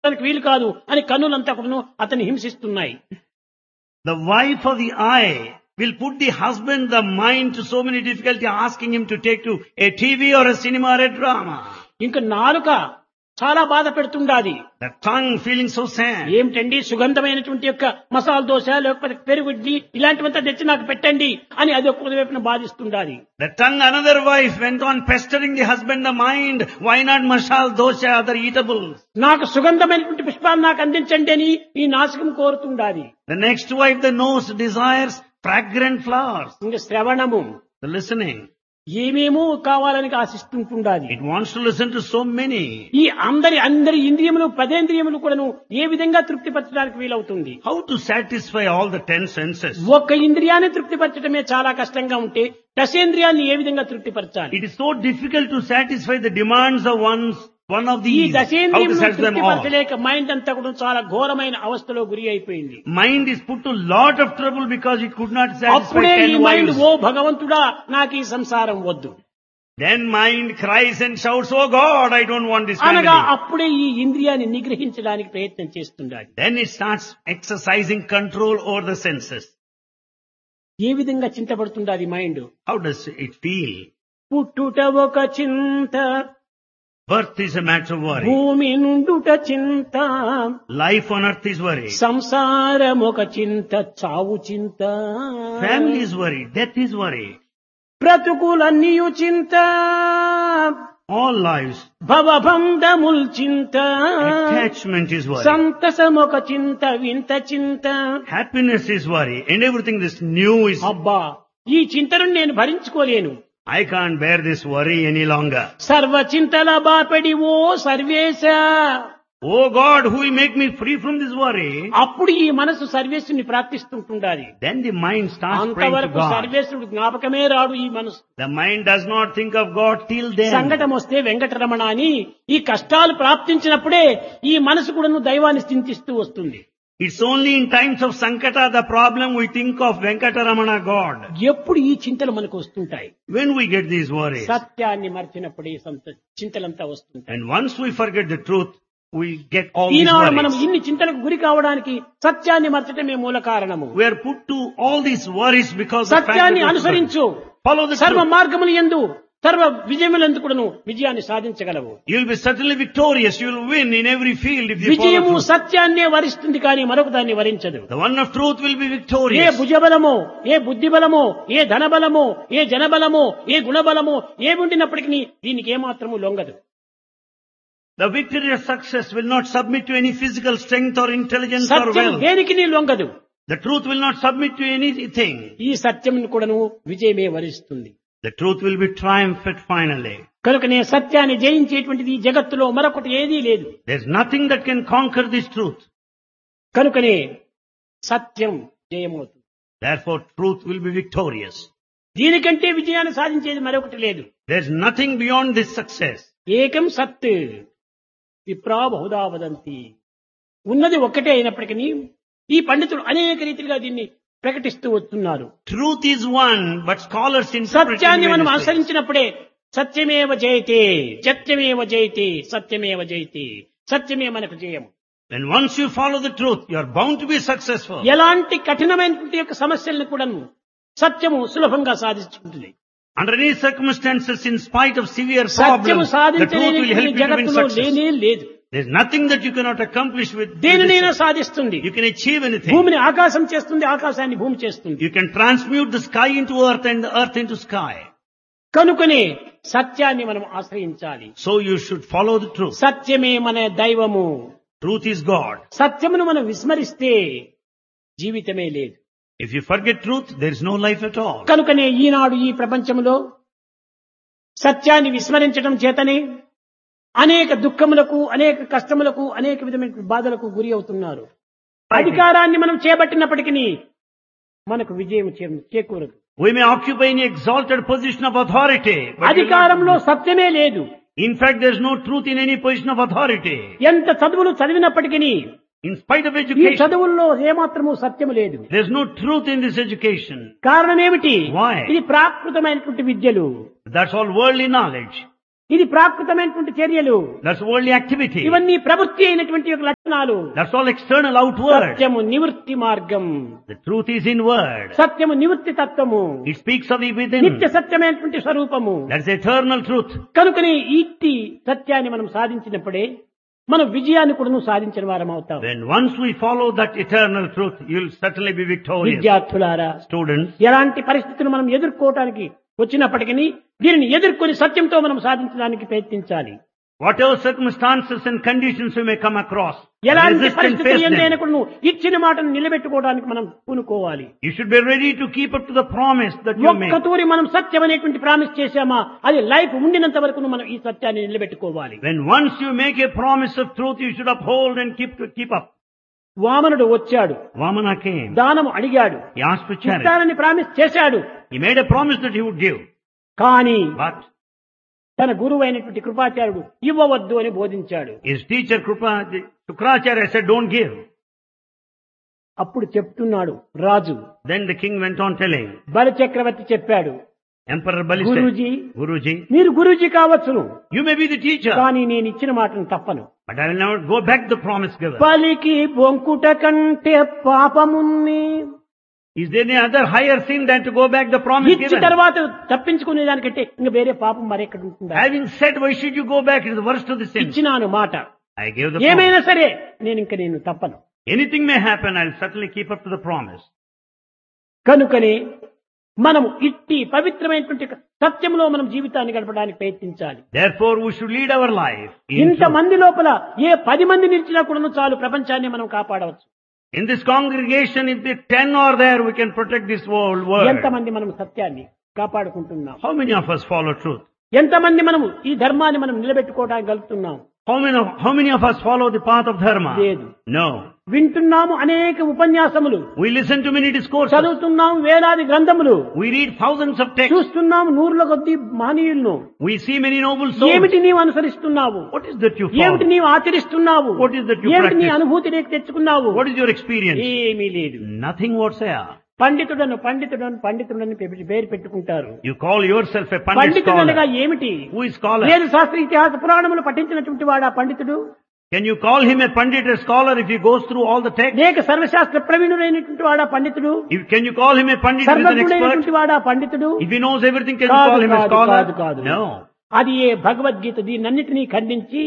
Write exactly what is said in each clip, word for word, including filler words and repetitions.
తనకు వీలు కాదు అని కన్నులంతా కూడాను అతన్ని హింసిస్తున్నాయి. The wife of the eye will put the husband, the mind to so many difficulty, asking him to take to a T V or a cinema or a drama. ఇంకా నాలుక చాలా బాధ పెడుతుండాది. The tongue feeling so sad. ఏమిటండి సుగంధమైనటువంటి యొక్క మసాలా దోశ లేకపోతే పెరుగుడ్డి ఇలాంటివంతా తెచ్చి నాకు పెట్టండి అని అది ఒక్క వైపున బాధిస్తుండాది. The tongue, another wife, went on pestering the husband, the mind. Why not masala dosha, other eatables? నాకు సుగంధమైనటువంటి పుష్పాలు నాకు అందించండి అని ఈ నాసికం కోరుతుండాది. The next wife, the nose, desires fragrant flowers. ఇంకా శ్రవణము, The listening. ఏమేమో కావాలని ఆశిస్తుంటుండాది. It wants to listen to so many. ఈ అందరి అందరి ఇంద్రియములు పదేంద్రియములు కూడాను ఏ విధంగా తృప్తిపరచడానికి వీలవుతుంది? How to satisfy all the ten senses? ఒక్క ఇంద్రియాన్ని తృప్తిపరచడమే చాలా కష్టంగా ఉంటే దశేంద్రియాన్ని ఏ విధంగా తృప్తిపరచాలి? It is so difficult to satisfy the demands of one's one of ఈ these. How to దశేంద్రియములను satisfy them all? తృప్తిపరచలేక mind అంతా కూడా చాలా ఘోరమైన అవస్థలో గురి అయిపోయింది. Mind is put to lot of trouble because it could not satisfy అప్పుడే ఈ ten మైండ్ wives. ఓ భగవంతుడా నాకు ఈ సంసారం వద్దు Then mind cries and shouts, "Oh God, I don't want this అనగా family." అప్పుడే ఈ ఇంద్రియాన్ని నిగ్రహించడానికి ప్రయత్నం చేస్తుండాలి. Then it starts exercising control over the senses. ఏ విధంగా చింతపడుతుండాలి mind? How does it feel? పుట్టుట ఒక చింత, Birth is a matter of worry. భూమి నుండుట చింత, Life on earth is worry. సంసారం ఒక చింత, చావు చింత, Family is worry. Death is worry. బ్రతుకులన్నీయు చింత, All lives. భవబంధముల్ చింత, Attachment is worry. సంతసం ఒక చింత, వింత చింత. Happiness is worry. And everything this new is, అబ్బా ఈ చింతను నేను భరించుకోలేను. I can't bear this worry any longer. సర్వ చింతల బాపడి ఓ సర్వేశ. Oh God, who will make me free from this worry? అప్పుడు ఈ మనసు సర్వేశ్వరుని ప్రార్థిస్తుంటుండాలి. Then the mind starts praying to అంతవరకు God. సర్వేశ్వరుడు జ్ఞాపకమే రాడు ఈ మనసు. The mind does not think of God till then. సంకటం వస్తే వెంకటరమణ అని ఈ కష్టాలు ప్రాప్తించినప్పుడే ఈ మనసు కూడాను దైవాన్ని చింతిస్తూ వస్తుంది. It's only in times of Sankata, the problem, we think of Venkataramana God. ఎప్పుడు ఈ చింతలు మనకు వస్తుంటాయి? When we get these worries. సత్యాన్ని మర్చినప్పుడు ఈ సంత- చింతలంతా వస్తుంటాయి. And once we forget the truth, we get all these ఈనాడు మనం worries. ఇన్ని చింతలకు గురి కావడానికి సత్యాన్ని మర్చటమే మూల కారణము. We are put to all these worries because of the fact సత్యాన్ని that we అనుసరించు, follow the సర్వ truth. మార్గములు యందు సర్వ విజయములందు కూడాను విజయాన్ని సాధించగలవు. You will be certainly victorious. You will win in every field if you Vijayamu follow truth. సత్యాన్నే వరిస్తుంది కానీ మరొక దాన్ని వరించదు. The one of truth will be A victorious. భుజబలమో, ఏ బుద్ధి బలమో, ఏ ధనబలమో, ఏ జనబలమో, ఏ గుణబలమో ఏముండినప్పటికీ దీనికి ఏమాత్రము లొంగదు. The victorious success will not submit to any physical strength or intelligence or Satyam wealth. దేనికి నీ లొంగదు. The truth will not submit to anything. ఈ సత్యమును కూడాను విజయమే వరిస్తుంది. The truth will be triumphant finally. కనుకనే సత్యాన్ని జయించేటువంటిది ఈ జగత్తులో మరొకటి ఏదీ లేదు. There's nothing that can conquer this truth. కనుకనే సత్యం జయమవుతుంది. Therefore, truth will be victorious. దీనికంటే విజయాన్ని సాధించేది మరొకటి లేదు. There's nothing beyond this success. ఏకం సత్ విప్రా బహుదా వదంతి. ఉన్నది ఒక్కటే అయినప్పటికీ ఈ పండితులు అనేక రీతిగా దీన్ని ప్రకటిస్తూ వస్తున్నారు. Truth is one, but scholars interpret it in సత్యాన్ని మనం various ways. అనుసరించినప్పుడే సత్యమేవ జయతే, సత్యమేవ జయతే, సత్యమేవ జయతే, సత్యమే మనకు జయము. And once you follow the truth, you are bound to be successful. ఎలాంటి కఠినమైనటువంటి యొక్క సమస్యలను కూడా సత్యము సులభంగా సాధించుకుంటుంది. Under any circumstances, in spite of severe సత్యము problems, the truth will help సాధించలేని you to win జగత్తులో success. లేనే లేదు. There's nothing that you cannot accomplish with with దేనినైనా this. సాధిస్తుంది. You can achieve anything. భూమిని ఆకాశం చేస్తుంది, ఆకాశాన్ని భూమి చేస్తుంది. You can transmute the sky into earth and the earth into sky. కనుకనే సత్యాన్ని మనం ఆశ్రయించాలి. So you should follow the truth. సత్యమే మన దైవము. Truth is God. సత్యమును మనం విస్మరిస్తే జీవితమే లేదు. If you forget truth, there is no life at all. కనుకనే ఈనాడు ఈ ప్రపంచంలో సత్యాన్ని విస్మరించడం చేతనే అనేక దుఃఖములకు, అనేక కష్టములకు, అనేక విధమైన బాధలకు గురి అవుతున్నారు. అధికారాన్ని మనం చేపట్టినప్పటికీ మనకు విజయం చే- చేకూరదు. We may occupy any exalted position of authority, but we will అధికారంలో not- సత్యమే లేదు. in fact, there is no truth in any position of authority. ఎంత చదువులు చదివినప్పటికీ In spite of ఈ education, చదువుల్లో ఏమాత్రము సత్యము లేదు. there is no truth in this education. కారణం ఏమిటి? Why? ఇది ప్రాకృతమైనటువంటి విద్యలు. That's all worldly knowledge. ఇది ప్రాకృతమైనటువంటి చర్యలు. That's worldly activity. ఇవన్నీ ప్రవృత్తి అయినటువంటి యొక్క లక్షణాలు. That's all external, outward. సత్యము నివృత్తి మార్గం. The truth is inward. సత్యము నివృత్తి తత్వము. It speaks of the within. నిత్య సత్యమైనటువంటి స్వరూపము. That's eternal truth. కనుకనే ఇట్టి సత్యాన్ని మనం సాధించినప్పుడే మనం విజయాన్ని కూడా సాధించిన వారం అవుతాం. When once we follow that eternal truth, you'll certainly be victorious. విద్యార్థులారా, Students, ఎలాంటి పరిస్థితులు మనం ఎదుర్కోవటానికి వచ్చినప్పటికీ దీనిని ఎదుర్కొని సత్యంతో మనం సాధించడానికి ప్రయత్నించాలి. whatever circumstances and conditions we may come across, ఎలాంటి resist and పరిస్థితులు face ఎందైనా them. కూడా నువ్వు ఇచ్చిన మాటను నిలబెట్టుకోవడానికి మనం పూనుకోవాలి. You should be ready to keep up to the promise that you make. ఒక్క తూరి మనం సత్యం అనేటువంటి ప్రామిస్ చేశామా, అది లైఫ్ ఉండినంత వరకు మనం ఈ సత్యాన్ని నిలబెట్టుకోవాలి. When once you make a promise of truth, you should uphold and keep keep up. వామనుడు వచ్చాడు, Vamana came. దానము అడిగాడు, He asked for charity. ఇస్తానని ప్రామిస్ చేశాడు. He made a promise that he would give. కానీ But తన గురువు అయినటువంటి కృపాచార్యుడు ఇవ్వవద్దు అని బోధించాడు. his teacher Krupa, Shukracharya said, don't give. అప్పుడు చెప్తున్నాడు రాజు. Then the king went on telling. బలి చక్రవర్తి చెప్పాడు, Emperor Bali said, Guruji, Guruji, మీరు గురూజీ కావచ్చును, you may be the teacher, కానీ నేను ఇచ్చిన మాటను తప్పను. but I will never go back the promise given. బలికి బొంకుట కంటే పాపమున్ని. Is there any other higher sin than to go back the promise ఇచ్చిన given? తర్వాత తప్పించుకునే దానికంటే ఇంకా వేరే పాపం మరెక్కడ ఉంటుందా? Having said, why should you go back? It is the worst of the sins. ఇచ్చినాను మాట, I gave the ఏమైనా promise. సరే నేను ఇంకా నేను తప్పను. Anything may happen, I will certainly keep up to the promise. కనుకనే మనము ఇట్టి పవిత్రమైనటువంటి సత్యంలో మనం జీవితాన్ని గడపడానికి ప్రయత్నించాలి. Therefore, we should lead our life in ఇంత truth. మంది లోపల ఏ పది మంది నిలిచినా కూడా చాలు, ప్రపంచాన్ని మనం కాపాడవచ్చు. In this congregation, if the ten are there, we can protect this whole world. ఎంతమంది మనం సత్యాన్ని కాపాడుకుంటున్నాం? How many of us follow truth? ఎంతమంది మనము ఈ ధర్మాన్ని మనం నిలబెట్టుకోవడానికి గలుగుతున్నాం? How many of, how many of us follow the path of dharma? లేదు. No. వింటున్నాము అనేక ఉపన్యాసములు, We listen to many discourses. చదువుతున్నాము వేలాది గ్రంథములు, We read thousands of texts. చూస్తున్నాము నూరుల కొద్ది మహనీయులను. We see many noble souls. ఏమిటి నీవు అనుసరిస్తున్నావు? What is that you ఏమిటి follow? నీవు ఆచరిస్తున్నావు? What is that you ఏమిటి నీ practice? అనుభూతి నీకు తెచ్చుకున్నావు? What is your experience? ఏమీ లేదు. Nothing whatsoever. పండితుడను పండితుడను పండితుడని పె- పేరు పెట్టుకుంటారు. You call yourself a pandit పండితుడనగా scholar. ఏమిటి? Who is scholar? వేద శాస్త్ర ఇతిహాస పురాణములు పఠించినటువంటి వాడా పండితుడు? Can you call him a pandit, a scholar, if he goes through all the texts? అనేక సర్వశాస్త్ర ప్రవీణుడైనటువంటి వాడా పండితుడు? If, can you call him a pandit with an expert? సర్వజ్ఞుడైనటువంటి వాడా పండితుడు? If he knows everything, can you కాదు, call him a కాదు, scholar? కాదు, కాదు. No. అది ఏ భగవద్గీత దీన్నన్నిటినీ ఖండించి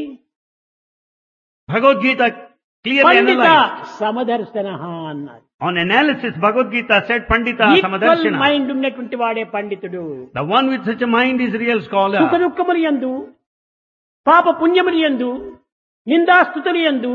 Bhagavad Gita clearly పండిత analyzed. సమదర్శన అన్నారు. On analysis, Bhagavad Gita said Pandita equal Samadarshana. Mind ఉన్నటువంటి వాడే పండితుడు. The one with such a mind is real సుఖ scholar. దుఃఖములు యందు, పాప పుణ్యములు యందు, నిందాస్తుతులు యందు,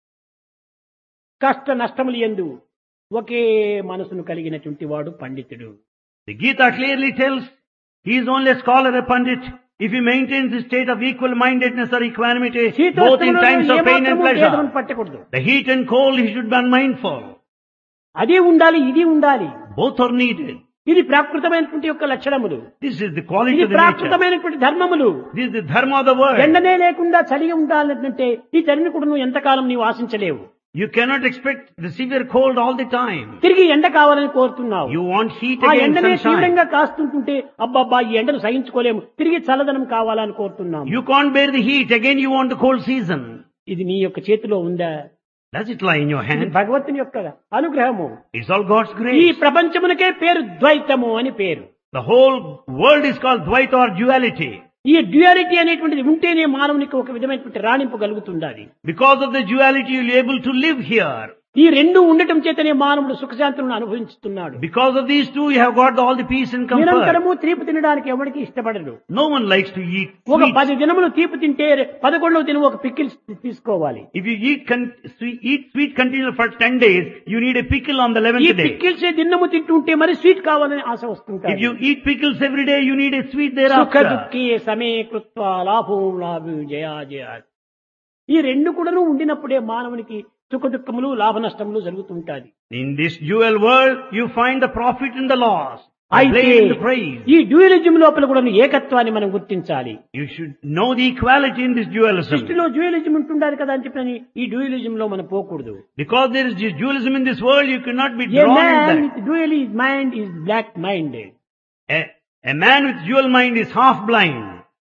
కష్ట నష్టములు యందు ఒకే మనసును కలిగినటువంటి వాడు పండితుడు. The Gita clearly tells he is only a scholar, a pandit, if he maintains the state of equal mindedness or equanimity, both in times of pain and pleasure. పట్టకూడదు. The heat and cold, he should be unmindful. అది ఉండాలి, ఇది ఉండాలి. Both are needed. ఇది ప్రాకృతమైనటువంటి యొక్క లక్షణములు. This is the quality ఇది of the nature. ప్రాకృతమైనటువంటి ధర్మములు. This is the dharma of the world. ఎండనే లేకుండా చలిగా ఉండాలంటే ఈ చలిని కూడా నువ్వు ఎంతకాలం నీవు ఆశించలేవు. You cannot expect the severe cold all the time. తిరిగి ఎండ కావాలని కోరుతున్నావు. You want heat ఆ against ఎండనే sunshine. తీవ్రంగా కాస్తుంటుంటే అబ్బబ్బా ఈ ఎండను సహించుకోలేము, తిరిగి చల్లదనం కావాలని కోరుతున్నాము. You can't bear the heat, again you want the cold season. ఇది నీ యొక్క చేతిలో ఉందా? Does it lie in your ఇది hand? భగవంతుని యొక్క అనుగ్రహము. It's all God's ఈ grace. ప్రపంచమునకే పేరు ద్వైతము అని పేరు. The whole world is called Dvaita or duality. ఈ డ్యూయాలిటీ అనేటువంటిది ఉంటేనే మానవునికి ఒక విధమైనటువంటి రాణింపు కలుగుతుండాలి. Because of the duality, you'll be able to live here. ఈ రెండు ఉండటం చేతనే మానవుడు సుఖశాంతులను అనుభవిస్తున్నాడు. Because of these two, you have got all the peace and comfort. నిరంతరము తీపి తినడానికి ఎవరికి ఇష్టపడడు. No one likes to eat ఒక sweets. పది దినములు తీపి తింటే పదకొండవ దినం ఒక పిక్కిల్ తీసుకోవాలి. If you eat, con- sweet, eat sweet continually for ten days, you need a pickle on the ఈ eleventh day. పిక్కిల్స్ దినము తింటుంటే మరి స్వీట్ కావాలని ఆశ If వస్తుంటాయి. you eat pickles every day, you need a sweet సుఖ thereafter. దుఃఖే సమే కృత్వా లాభం లాభం జయా జయా. ఈ రెండు కూడాను ఉండినప్పుడే మానవునికి సుఖ దుఃఖములు లాభ నష్టములు జరుగుతుంటాయి. In this dual world, you find the profit and the loss, the అయితే blame and the praise. ఈ డ్యూయలిజం లోపల కూడా ఏకత్వాన్ని మనం గుర్తించాలి. You should know the equality in this dualism. సృష్టిలో డ్యూయలిజం ఉంటుండాలి కదా అని చెప్పని ఈ డ్యూయలిజం లో మనం పోకూడదు. Because there is this dualism in this world, you cannot be A drawn in man that. with dual mind is black minded. A, a man with dual mind is half blind.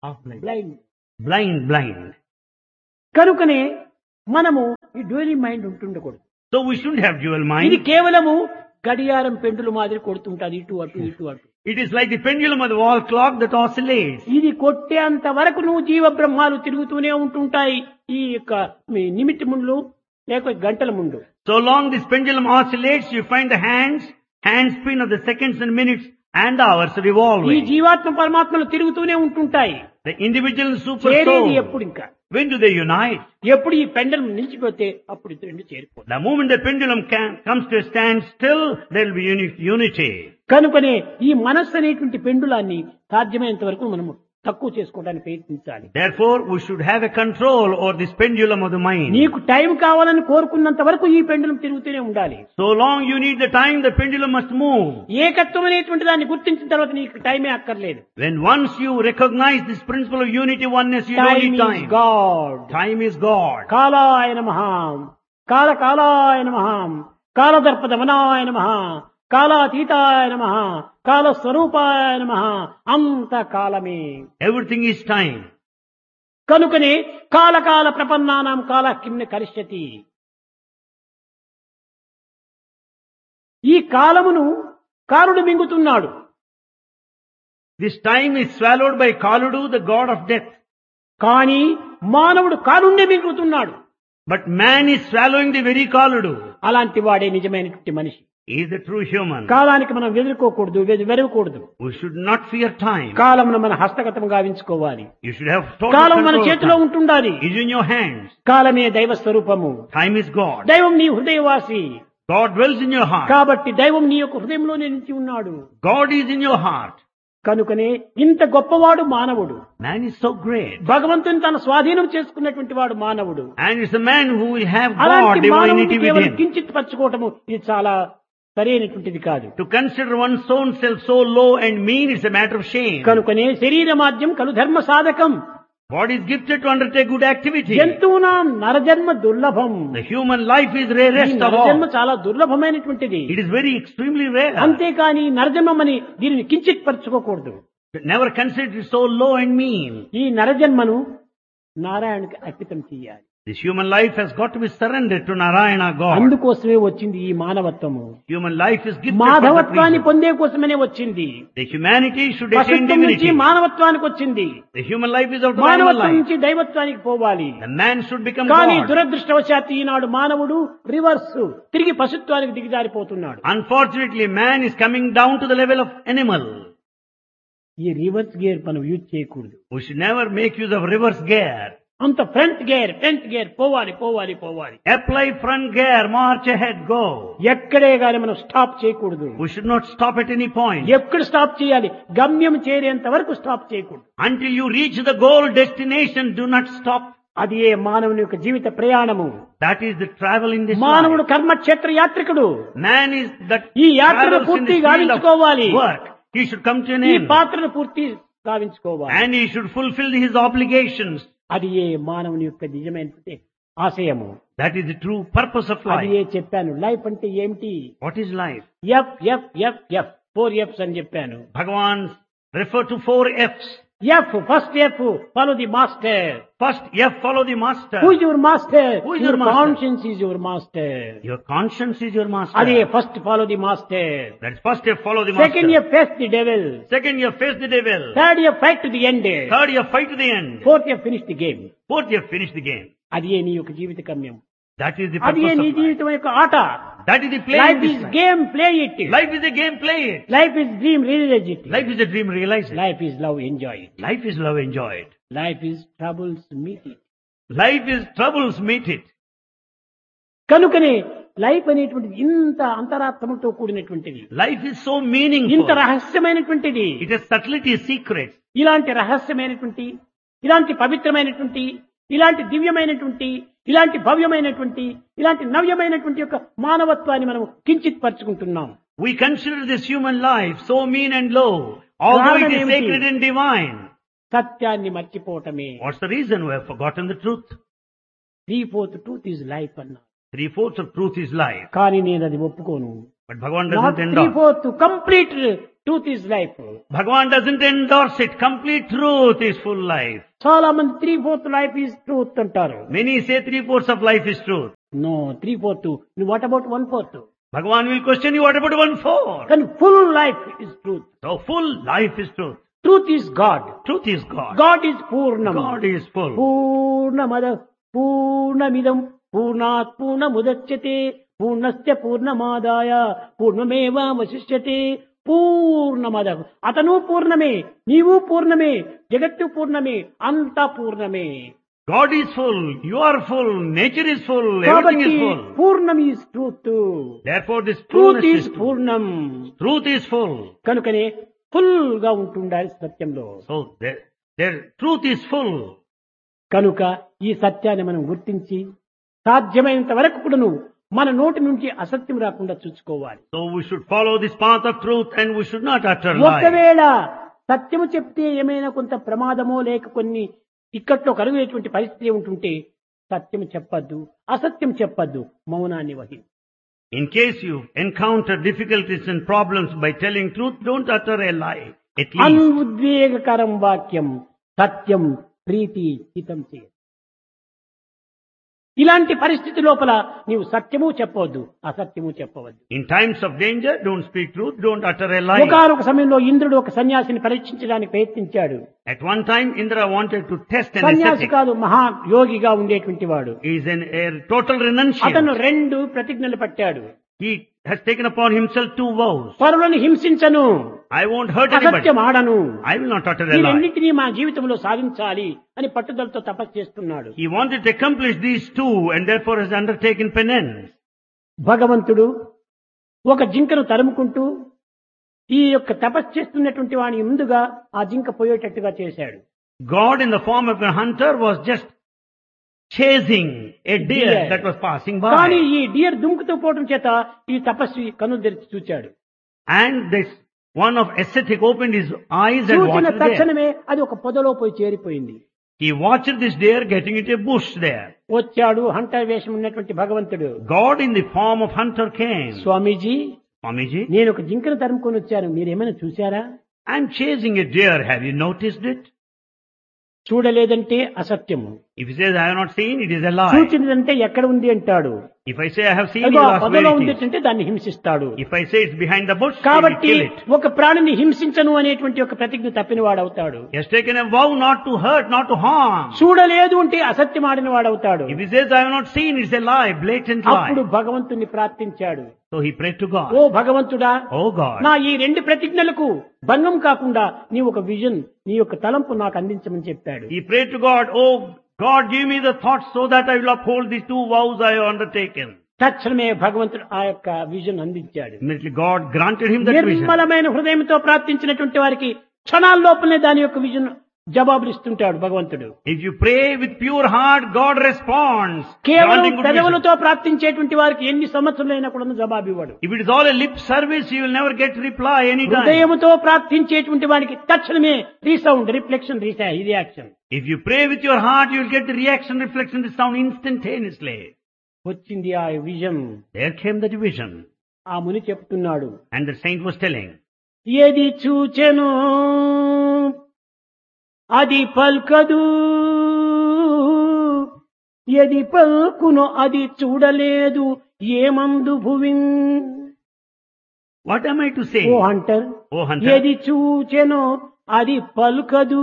Half blind. Blind. Blind, blind. కనుకనే మనము ఈ dual mind ఉంటుండకూడదు. So we shouldn't have dual ఇది mind. కేవలము గడియారం పెండులు మాదిరి కొడుతుంటది, ఇటు అటు ఇటు అటు. It is like the pendulum of the wall clock that oscillates. ఇది కొట్టేంత వరకు నువ్వు జీవ బ్రహ్మాలు తిరుగుతూనే ఉంటుంటాయి ఈ యొక్క మీ నిమిత్తములు లేక గంటల ముందు. So long this pendulum oscillates, you find the hands, hand spin of the seconds and minutes and hours ఈ revolving. జీవాత్మ పరమాత్మలు తిరుగుతూనే ఉంటుంటాయి. The individual super చేరేది soul, ఎప్పుడు ఇంకా when do they unite? ఎప్పుడు ఈ పెండలం నిలిచిపోతే అప్పుడు ఇది రెండు చేరిపోతాయి. The moment the pendulum can, comes to a stand still, there will be uni- unity. కనుకనే ఈ మనస్సు అనేటువంటి పెండులాన్ని సాధ్యమైనంత వరకు మనము తక్కువ చేసుకోవడానికి ప్రయత్నించాలి. Therefore, we should have a control over this pendulum of the mind. నీకు టైం కావాలని కోరుకున్నంత వరకు ఈ పెండులం తిరుగుతూనే ఉండాలి. So long you need the time, the pendulum must move. ఏకత్వం అనేటువంటి దాన్ని గుర్తించిన తర్వాత నీకు టైమే అక్కర్లేదు. When once you recognize this principle of unity, oneness, you don't need time time. Is God. Time is God. కాలాయ నమః, కాల కాలాయ నమః, కాలదర్ప దమనాయ నమః, కాలాతీతాయ నమః, కాల స్వరూపాయ నమః. అంత కాలమే. Everything is time. కనుకనే కాలకాల ప్రపన్నానాం కాల కిమ్న కరిష్యతి. ఈ కాలమును కాలుడు మింగుతున్నాడు. This time is swallowed by Kaludu, the god of death. కానీ మానవుడు కాలుండే మింగుతున్నాడు. But man is swallowing the very Kaludu. అలాంటి వాడే నిజమైనటువంటి మనిషి. He is the true human. కాలానికి మనం వెదురుకోకూడదు, వెరవకూడదు. We should not fear time. కాలమును మన హస్తగతం గావించుకోవాలి. You should have total కాలం మన control of చేతిలో time. ఉంటుండాలి. It is in your hands. కాలమే దైవ స్వరూపము. Time is God. దైవం నీ హృదయవాసి. God dwells in your heart. కాబట్టి దైవం నీ యొక్క హృదయంలోనే నిలిచి ఉన్నాడు. God is in your heart. కనుకనే ఇంత గొప్పవాడు మానవుడు. Man is so great. భగవంతుని తన స్వాధీనం చేసుకున్నటువంటి వాడు మానవుడు. And it's a man who will have God, అలాంటి divinity మానవుడిని with కేవలం him. కించిత్ పరచుకోవటము ఇది చాలా సరైనటువంటిది కాదు. To consider one's own self so low and mean is a matter of shame. కనుకనే శరీర మాధ్యం కలు ధర్మ సాధకం. Body is gifted to undertake good activity. జంతువునాం నరజన్మ దుర్లభం. The human life is ఈ rarest of నరజన్మ all. చాలా దుర్లభమైనటువంటిది. It is very extremely rare. అంతేకాని నరజన్మని దీనిని కించిత్ పరచుకోకూడదు. Never consider it so low and mean. ఈ నరజన్మను నారాయణకి అర్పితం చేయాలి. This human life has got to be surrendered to Narayana God. అందుకోసమే వచ్చింది ఈ మానవత్వము. Human life is gifted for that మాధవత్వాన్ని reason. పొందే కోసమనే వచ్చింది. The humanity should attain పశుత్వం నుంచి divinity. మానవత్వానికి వచ్చింది. The human life is out of animal మానవత్వం life. నుంచి దైవత్వానికి పోవాలి. The man should become కానీ God. దురదృష్టవశాత్తు ఈనాడు మానవుడు రివర్స్ తిరిగి పశుత్వానికి దిగజారిపోతున్నాడు. Unfortunately, man is coming down to the level of animal. ఈ రివర్స్ గేర్ మనం యూజ్ చేయకూడదు. We should never make use of reverse gear. అంత ఫ్రంట్ గేర్ ఫ్రంట్ గేర్ పోవాలి పోవాలి పోవాలి. Apply front gear, march ahead, go. ఎక్కడే గాని మనం స్టాప్ చేయకూడదు. We should not stop at any point. ఎక్కడ స్టాప్ చేయాలి? గమ్యం చేరేంత వరకు స్టాప్ చేయకూడదు. Until you reach the goal destination, do not stop. అది ఏ మానవుని యొక్క జీవిత ప్రయాణము. That is the travel in this మానవుడు life. కర్మక్షేత్ర యాత్రికుడు. Man is that ఈ యాత్రను travels in పూర్తి this field గావించుకోవాలి. of work. He should come to an ఈ end. పాత్రను పూర్తి గావించుకోవాలి. And he should fulfill his obligations. అది ఏ మానవుని యొక్క నిజమైనటువంటి ఆశయము. That is the true purpose of అది life. ఏ చెప్పాను. లైఫ్ అంటే ఏమిటి? What is life? F F F F four ఎఫ్స్ అని చెప్పాను. Bhagavan refer to four F's. F first F follow the master. First F, follow the master. Who is your master? Who is your your master? Conscience is your master. Your conscience is your master. అదే first follow the master. That's first F, follow the second master. F face the devil. Second, you face the devil. Third F fight to the end. Third, you fight to the end. Fourth F finish the game. Fourth, you finish the game. అది ఏ నీ యొక్క జీవిత గమ్యం. That is the అది ఏ purpose నీ of life. జీవితం యొక్క ఆట. That is the play. Life in this is life. Game play it. Life is a game, play it. Life is dream realise it. Life is a dream, realize it. Life is love enjoy it. Life is love, enjoy it. Life is troubles meet it. Life is troubles, meet it. కనుకనే life అనేటువంటిది ఇంత అంతరాత్మతో కూడినటువంటిది. Life is so meaningful. ఇంత రహస్యమైనటువంటిది. It has subtlety, secrets. ఇలాంటి రహస్యమైనటువంటి, ఇలాంటి పవిత్రమైనటువంటి, ఇలాంటి దివ్యమైనటువంటి, ఇలాంటి భవ్యమైనటువంటి, ఇలాంటి నవ్యమైనటువంటి యొక్క మానవత్వాన్ని మనం కించిత్ పరుచుకుంటున్నాం. We consider this human life so mean and low, although it is కారణమేమిటి? sacred and divine. సత్యాన్ని మర్చిపోవటమే. What's the reason? We have forgotten the truth. Three fourth truth is life అన్నా. Three-fourths of truth is life. కానీ నేను అది ఒప్పుకోను. But Bhagavan doesn't three endorse. Fourth complete truth is life. Bhagavan doesn't endorse it. Complete truth is full life. చాలా మంది three fourth life is truth అంటారు. Many say three-fourths of life is truth. No, three fourth. What about one fourth? Bhagavan will question you, what about one-fourth? కానీ full life is truth. So full life is truth. Truth is God. Truth is God. God is పూర్ణం. God is full. పూర్ణమద పూర్ణమిదం పూర్ణాత్ పూర్ణముదచ్యతే పూర్ణస్య పూర్ణమాదాయ పూర్ణమేవావశిష్యతే. పూర్ణమద, అతను పూర్ణమే, నీవు పూర్ణమే, జగత్తు పూర్ణమే, అంతా పూర్ణమే. God is full. You are full. Nature is full. Everything కాబట్టి is full. పూర్ణం is truth. Therefore this truth truth is is truth. పూర్ణం. Truth is full. కనుకనే ఫుల్ గా ఉంటుండాలి సత్యంలో. So there, there, truth is full. కనుక ఈ సత్యాన్ని మనం గుర్తించి సాధ్యమైనంత వరకు కూడాను మన నోటి నుంచి అసత్యం రాకుండా చూసుకోవాలి. So we should follow this path of truth and we should not utter lies. ఒకవేళ సత్యము చెప్తే ఏమైనా కొంత ప్రమాదమో లేక కొన్ని ఇక్కట్లో కలిగేటువంటి పరిస్థితి ఉంటుంటే సత్యం చెప్పద్దు, అసత్యం చెప్పద్దు, మౌనాన్ని వహి. In case you encounter difficulties and problems by telling truth, don't utter a lie. At least. అనుద్వేగకరం వాక్యం సత్యం ప్రీతి హితం చే. ఇలాంటి పరిస్థితి లోపల నీవు సత్యము చెప్పవద్దు, అసత్యము చెప్పవద్దు. In times of danger, don't speak truth, don't utter a lie. ఒకనొక సమయంలో ఇంద్రుడు ఒక సన్యాసిని పరీక్షించడానికి ప్రయత్నించాడు. At one time, Indra wanted to test an సన్యాసి ascetic. కాదు, మహా యోగిగా ఉండేటువంటి వాడు. He is an, a total renunciant. అతను రెండు ప్రతిజ్ఞలు పట్టాడు. He has taken upon himself two vows. పరులను హింసించను, I won't hurt anybody. అసత్యం ఆడను, I will not utter ఈ a lie. రెండింటినీ మా జీవితంలో సాధించాలి అని పట్టుదలతో తపస్సు చేస్తున్నాడు. He wanted to accomplish these two and therefore has undertaken penance. భగవంతుడు ఒక జింకను తరుముకుంటూ ఈ యొక్క తపస్సు చేస్తున్నటువంటి వాని ముందుగా ఆ జింక పోయేటట్టుగా చేశాడు. God in the form of a hunter was just chasing a deer Deer. that was passing కానీ by. ఈ డియర్ దుంకుతూ పోవడం చేత ఈ తపస్వి కన్నులు తెరిచి చూచాడు. And this one of ascetic opened his eyes and చూచిన watched the deer. తక్షణమే అది ఒక పొదలో పోయి చేరిపోయింది. He watched this deer getting into a bush there. వచ్చాడు హంటర్ వేషం ఉన్నటువంటి భగవంతుడు. God in the form of hunter came. Swamiji, Swamiji, నేను ఒక జింకను తరుముకొని వచ్చాను, మీరేమైనా చూశారా? I'm chasing a deer. Have you noticed it? చూడలేదంటే అసత్యము, If he says, I have not seen, it is a lie. చూచినదంటే ఎక్కడ ఉంది అంటాడు. If I say I have seen, అదిగో you ఆ ask పొదలో where ఉంది it is. అంటే దాన్ని హింసిస్తాడు. If I say it's behind the bush, he will కాబట్టి kill it. ఒక ప్రాణిని హింసించను అనేటువంటి ఒక ప్రతిజ్ఞ తప్పిన వాడవుతాడు. He has taken a vow not to hurt, not to harm. చూడలేదు అంటే అసత్యం ఆడిన వాడవుతాడు. If he says, I have not seen, it's a lie, blatant అప్పుడు lie. భగవంతుని ప్రార్థించాడు. So he prayed to God. ఓ భగవంతుడా, Oh God, నా ఈ రెండు ప్రతిజ్ఞలకు భంగం కాకుండా నీ ఒక విజన్, నీ యొక్క తలంపు నాకు అందించమని చెప్పాడు. he prayed to God, oh God, give me the thoughts so that I will uphold these two vows I have undertaken. తక్షణమే భగవంతుడు ఆ యొక్క విజన్ అందించాడు. Immediately God granted him that vision. నిర్మలమైన హృదయంతో ప్రార్థించినటువంటి వారికి క్షణాల్లోపలనే దాని యొక్క విజన్ జవాబులు ఇస్తుంటాడు భగవంతుడు. If you pray with pure heart, God responds. కేవలం granting good vision. పెదవులతో ప్రార్థించేటువంటి వారికి ఎన్ని సంవత్సరాలైనా కూడా జవాబు ఇవ్వడు. If it is all a lip service, you will never get reply anytime. హృదయముతో ప్రార్థించేటువంటి వారికి తక్షణమే resound, reflection, reaction. If you pray with your heart, you will get the reaction, reflection, the sound instantaneously. వచ్చింది ఆ vision. There came that vision. ఆ ముని చెప్తున్నాడు, And the saint was telling, ఏది చూచెను అది పల్కదు, ఏది పల్కును అది చూడలేదు, ఏమందు భువిన్. what am I to say? Oh Hunter, Oh hunter, ఏది చూచెను అది పలుకదు.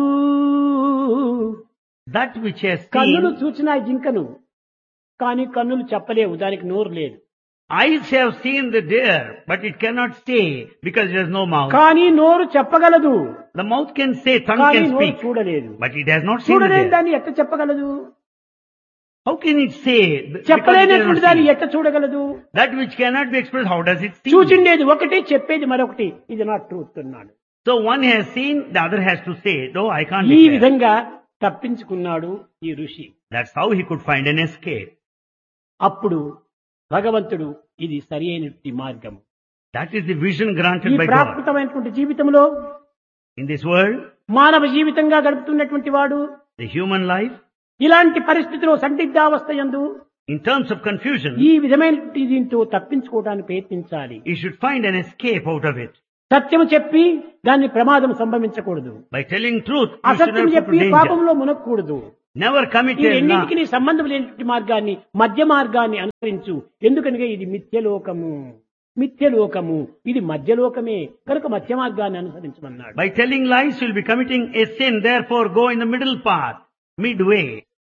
that which has కన్నులు seen, చూచిన జింకను, కానీ కన్నులు చెప్పలేవు, దానికి నోరు లేదు. eyes have seen the deer, but it cannot say because it has no mouth. కానీ నోరు చెప్పగలదు, The mouth can say, tongue కానీ can నోరు speak, చూడలేదు. but it has not seen the చూడలేని deer. దాన్ని ఎట్ట చెప్పగలదు? How can it say? Because it చెప్పలేనటువంటి cannot దాన్ని see. ఎట్ట చూడగలదు? That which cannot be expressed, how does it see? చూచిండేది ఒకటి, చెప్పేది మరొకటి. ఇది నాట్ ట్రూత్ అన్నాడు. So one has seen, the other has to say, no, I can't ఈ declare. విధంగా తప్పించుకున్నాడు ఈ ఋషి. That's how he could find an escape. అప్పుడు భగవంతుడు ఇది సరి అయినటువంటి మార్గం. That is the vision granted ఈ by God. ప్రాకృతమైనటువంటి జీవితంలో In this world, మానవ జీవితంగా గడుపుతున్నటువంటి వాడు the human life, ఇలాంటి పరిస్థితిలో సందిగ్ధావస్థ యందు in terms of confusion, ఈ విధమైన దీంతో తప్పించుకోవడానికి ప్రయత్నించాలి. he should find an escape out of it. సత్యము చెప్పి దాన్ని ప్రమాదం సంభవించకూడదు. By telling truth, you should అసత్యం not చెప్పి put danger. పాపంలో మునగకూడదు. Never commit ఈ a రెండింటికి lie. సంబంధం లేని మార్గాన్ని, మధ్య మార్గాన్ని అనుసరించు. ఎందుకనగా ఇది మిథ్యలోకము, మిథ్యలోకము, ఇది మధ్యలోకమే కనుక మధ్య మార్గాన్ని అనుసరించమన్నాడు. By telling lies, you will be committing a sin. Therefore, go in the middle path, midway.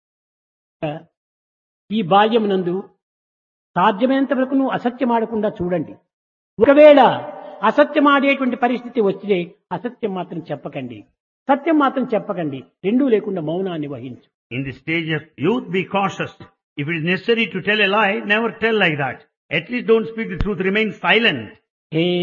ఈ బాల్యమునందు సాధ్యమైనంత వరకు నువ్వు అసత్యం ఆడకుండా చూడండి. ఒకవేళ అసత్యం ఆడేటువంటి పరిస్థితి వస్తే అసత్యం మాత్రం చెప్పకండి, సత్యం మాత్రం చెప్పకండి. రెండూ లేకుండా మౌనాన్ని వహించు. In the stage of youth, be cautious. If it is necessary to tell a lie, never tell like that. At least don't speak the truth. Remain silent. Hey